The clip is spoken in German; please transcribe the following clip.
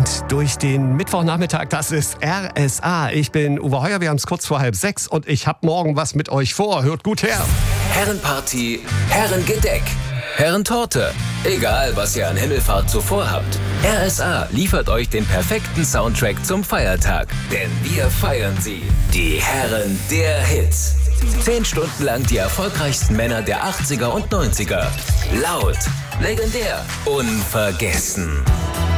Wind durch den Mittwochnachmittag. Das ist RSA. Ich bin Uwe Heuer, wir haben es kurz vor 5:30 und ich habe morgen was mit euch vor. Hört gut her. Herrenparty, Herrengedeck, Herrentorte. Egal, was ihr an Himmelfahrt zuvor habt. RSA liefert euch den perfekten Soundtrack zum Feiertag. Denn wir feiern sie. Die Herren der Hits. 10 Stunden lang die erfolgreichsten Männer der 80er und 90er. Laut, legendär, unvergessen.